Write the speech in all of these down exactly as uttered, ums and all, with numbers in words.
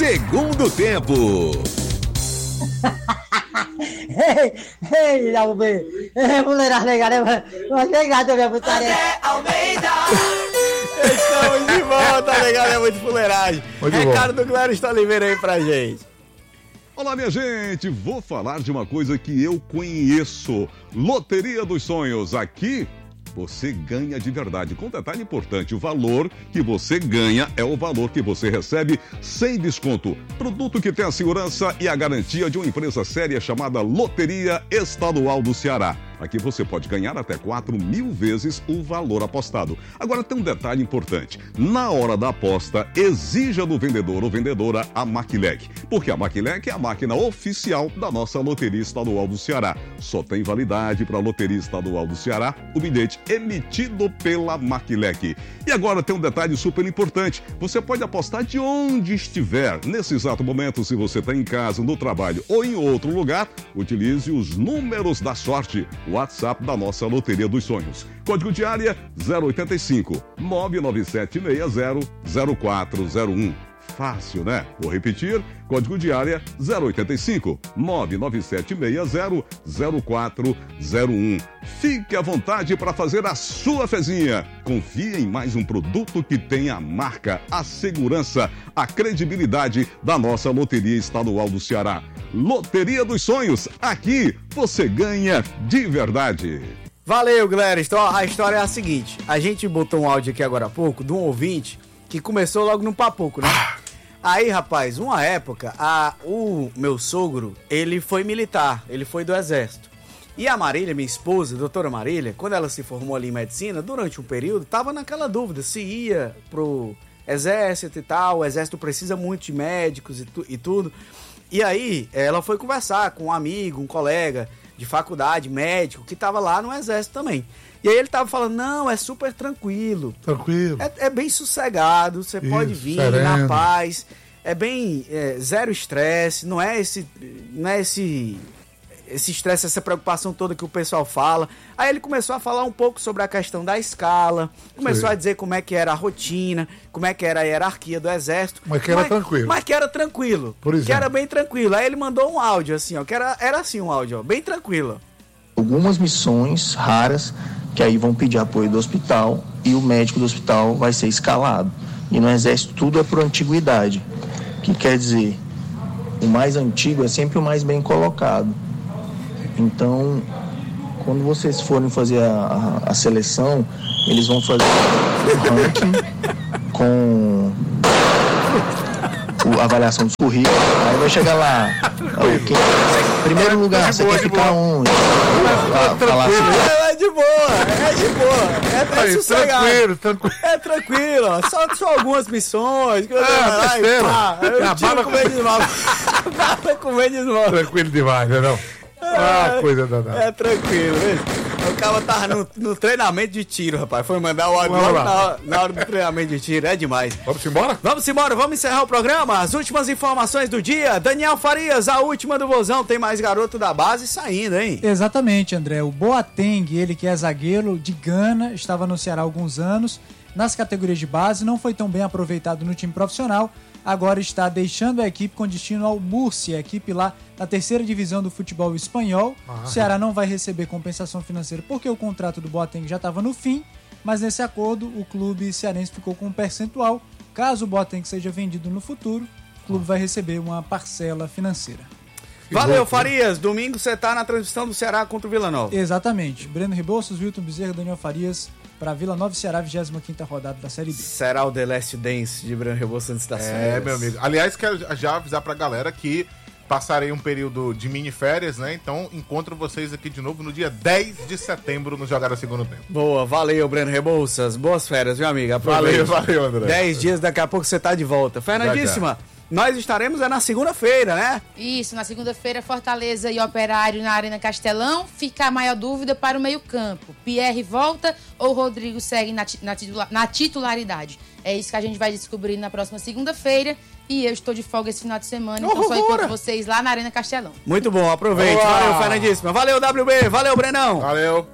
Segundo tempo. Ei, ei, Almeida. Ei, mulherada negada. Você gato, minha putaria. André Almeida. Estamos de volta, legal, é muito fuleiragem. Muito Recado bom. do Clériston Oliveira aí pra gente. Olá, minha gente, vou falar de uma coisa que eu conheço. Loteria dos Sonhos. Aqui você ganha de verdade. Com detalhe importante, o valor que você ganha é o valor que você recebe sem desconto. Produto que tem a segurança e a garantia de uma empresa séria chamada Loteria Estadual do Ceará. Aqui você pode ganhar até quatro mil vezes o valor apostado. Agora tem um detalhe importante. Na hora da aposta, exija do vendedor ou vendedora a Maquilec. Porque a Maquilec é a máquina oficial da nossa Loteria Estadual do Ceará. Só tem validade para a Loteria Estadual do Ceará o bilhete emitido pela Maquilec. E agora tem um detalhe super importante. Você pode apostar de onde estiver. Nesse exato momento, se você está em casa, no trabalho ou em outro lugar, utilize os números da sorte. WhatsApp da nossa Loteria dos Sonhos. Código de área zero oito cinco, nove nove sete seis zero, zero quatro zero um. Fácil, né? Vou repetir. Código de área zero oito cinco, nove nove sete seis zero, zero quatro zero um. Fique à vontade para fazer a sua fezinha. Confie em mais um produto que tem a marca, a segurança, a credibilidade da nossa Loteria Estadual do Ceará. Loteria dos Sonhos. Aqui você ganha de verdade. Valeu, Clériston. Ó, a história é a seguinte. A gente botou um áudio aqui agora há pouco de um ouvinte que começou logo no papoco, né? Aí, rapaz, uma época, a, o meu sogro, ele foi militar, ele foi do exército. E a Marília, minha esposa, a doutora Marília, quando ela se formou ali em medicina, durante um período, tava naquela dúvida se ia pro exército e tal. O exército precisa muito de médicos e, tu, e tudo. E aí, ela foi conversar com um amigo, um colega de faculdade, médico, que tava lá no exército também. E aí ele tava falando, não, é super tranquilo. Tranquilo. É, é bem sossegado, você Isso, pode vir sereno. na paz. É bem é, zero estresse, não é esse não é esse esse estresse, essa preocupação toda que o pessoal fala. Aí ele começou a falar um pouco sobre a questão da escala, começou Sim. a dizer como é que era a rotina, como é que era a hierarquia do exército. Mas que era tranquilo. Mas que era tranquilo. Por exemplo. Que era bem tranquilo. Aí ele mandou um áudio assim, ó, que era, era assim um áudio, ó, bem tranquilo. Algumas missões raras que aí vão pedir apoio do hospital e o médico do hospital vai ser escalado. E no exército tudo é por antiguidade, que quer dizer, o mais antigo é sempre o mais bem colocado. Então, quando vocês forem fazer a, a, a seleção, eles vão fazer um ranking com o, a avaliação dos currículos. Aí vai chegar lá, ó, quem, primeiro lugar, você quer ficar onde? Falar assim, É de boa, é de boa. É, é Aí, sossegado. tranquilo, tranquilo. É tranquilo, ó. Só, só algumas missões. Que eu, Ah, ai, besteira. pá, eu Ah, tiro bala- com medo de mal. Bala com medo de mal. Tranquilo demais, né não? Ah, coisa danada. É tranquilo, viu? O cara tava no, no treinamento de tiro, rapaz. Foi mandar o áudio Vamos logo lá. na, hora- na hora do treinamento de tiro. É demais. Vamos embora? Vamos embora, vamos encerrar o programa. As últimas informações do dia. Daniel Farias, a última do Vozão. Tem mais garoto da base saindo, hein? Exatamente, André. O Boateng, ele que é zagueiro de Gana, estava no Ceará há alguns anos. Nas categorias de base, não foi tão bem aproveitado no time profissional. Agora está deixando a equipe com destino ao Múrcia, a equipe lá da terceira divisão do futebol espanhol. Ah. O Ceará não vai receber compensação financeira porque o contrato do Boateng já estava no fim, mas nesse acordo o clube cearense ficou com um percentual. Caso o Boateng seja vendido no futuro, o clube vai receber uma parcela financeira. Valeu, Farias. Domingo você tá na transmissão do Ceará contra o Vila Nova. Exatamente. Breno Rebouças, Wilton Bezerra, Daniel Farias para Vila Nova e Ceará, vigésima quinta rodada da Série B. Será o The Last Dance de Breno Rebouças antes das É, férias. meu amigo. Aliás, quero já avisar pra galera que passarei um período de mini férias, né? Então, encontro vocês aqui de novo no dia dez de setembro no Jogar a Segundo Tempo. Boa, valeu, Breno Rebouças. Boas férias, meu amigo. Aproveite. Valeu, valeu, André. Dez dias, daqui a pouco você tá de volta. Fernandíssima, nós estaremos é na segunda-feira, né? Isso, na segunda-feira, Fortaleza e Operário na Arena Castelão. Fica a maior dúvida para o meio-campo. Pierre volta ou Rodrigo segue na, na, titula, na titularidade? É isso que a gente vai descobrir na próxima segunda-feira. E eu estou de folga esse final de semana, então só encontro vocês lá na Arena Castelão. Muito bom, aproveite. Boa. Valeu, Fernandíssima. Valeu, W B. Valeu, Brenão. Valeu.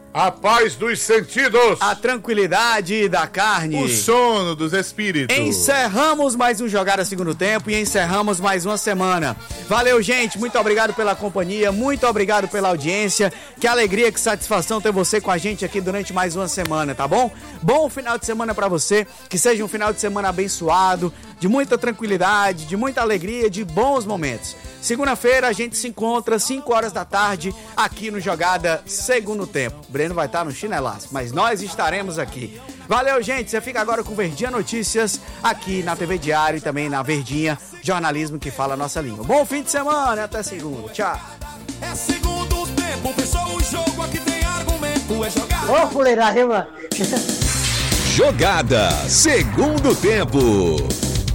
A paz dos sentidos. A tranquilidade da carne. O sono dos espíritos. Encerramos mais um Jogada Segundo Tempo e encerramos mais uma semana. Valeu, gente. Muito obrigado pela companhia. Muito obrigado pela audiência. Que alegria, que satisfação ter você com a gente aqui durante mais uma semana, tá bom? Bom final de semana pra você. Que seja um final de semana abençoado, de muita tranquilidade, de muita alegria, de bons momentos. Segunda-feira a gente se encontra cinco horas da tarde aqui no Jogada Segundo Tempo. O Breno vai estar no chinelaço, mas nós estaremos aqui. Valeu, gente. Você fica agora com Verdinha Notícias aqui na T V Diário e também na Verdinha, jornalismo que fala a nossa língua. Bom fim de semana, até segunda. Tchau. É segundo tempo, fechou o jogo, aqui tem argumento, é jogada. Ô, fuleiragem, mano. Jogada Segundo Tempo.